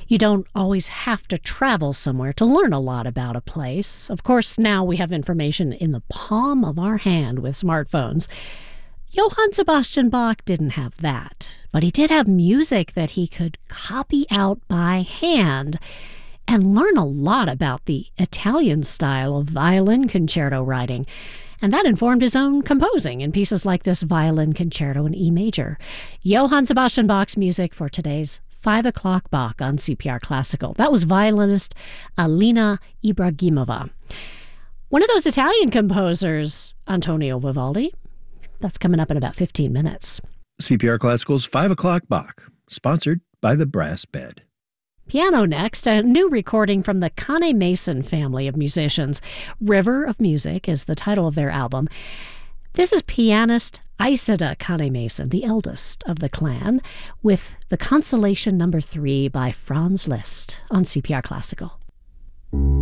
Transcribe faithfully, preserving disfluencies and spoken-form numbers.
You don't always have to travel somewhere to learn a lot about a place. Of course, now we have information in the palm of our hand with smartphones. Johann Sebastian Bach didn't have that, but he did have music that he could copy out by hand and learn a lot about the Italian style of violin concerto writing. And that informed his own composing in pieces like this violin concerto in E major. Johann Sebastian Bach's music for today's five o'clock Bach on C P R Classical. That was violinist Alina Ibragimova. One of those Italian composers, Antonio Vivaldi. That's coming up in about fifteen minutes. C P R Classical's five o'clock Bach, sponsored by the Brass Bed. Piano next, a new recording from the Cane Mason family of musicians. River of Music is the title of their album. This is pianist Isida Cane Mason, the eldest of the clan, with the Consolation Number Three by Franz Liszt on C P R Classical.